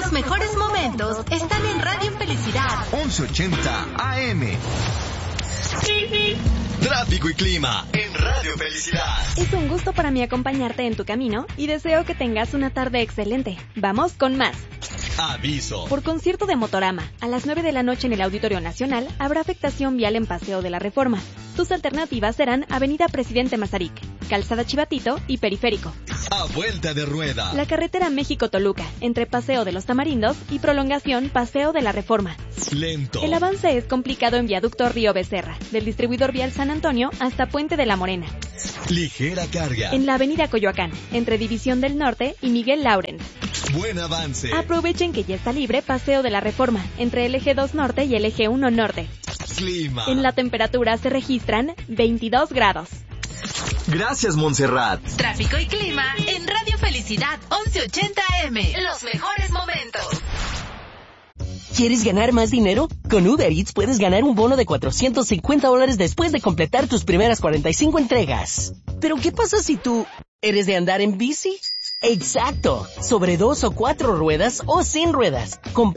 Los mejores momentos están en Radio Felicidad 1180 AM. Tráfico y clima en Radio Felicidad. Es un gusto para mí acompañarte en tu camino y deseo que tengas una tarde excelente. Vamos con más. Aviso. Por concierto de Motorama, a las 9 de la noche en el Auditorio Nacional habrá afectación vial en Paseo de la Reforma. Tus alternativas serán Avenida Presidente Mazarik, Calzada Chivatito y Periférico. A vuelta de rueda. La carretera México-Toluca, entre Paseo de los Tamarindos y prolongación Paseo de la Reforma. Lento. El avance es complicado en Viaducto Río Becerra, del distribuidor vial San Antonio hasta Puente de la Morena. Ligera carga. En la Avenida Coyoacán, entre División del Norte y Miguel Laurent. Buen avance. Aprovechen que ya está libre Paseo de la Reforma, entre el Eje 2 Norte y el Eje 1 Norte. Clima. En la temperatura se registran 22 grados. Gracias, Montserrat. Tráfico y clima en Radio Felicidad 1180 AM. Los mejores momentos. ¿Quieres ganar más dinero? Con Uber Eats puedes ganar un bono de $450 después de completar tus primeras 45 entregas. ¿Pero qué pasa si tú eres de andar en bici? ¡Exacto! Sobre 2 o 4 ruedas o sin ruedas.